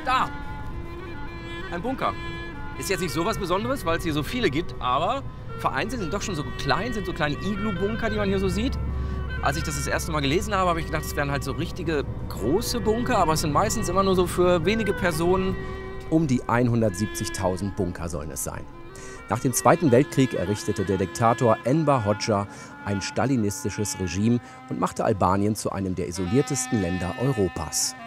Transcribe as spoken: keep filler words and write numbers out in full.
Da! Ein Bunker. Ist jetzt nicht so was Besonderes, weil es hier so viele gibt, aber vereinzelt sind doch schon so klein, sind so kleine Iglu-Bunker, die man hier so sieht. Als ich das das erste Mal gelesen habe, habe ich gedacht, es wären halt so richtige große Bunker, aber es sind meistens immer nur so für wenige Personen. Um die hundertsiebzigtausend Bunker sollen es sein. Nach dem Zweiten Weltkrieg errichtete der Diktator Enver Hoxha ein stalinistisches Regime und machte Albanien zu einem der isoliertesten Länder Europas.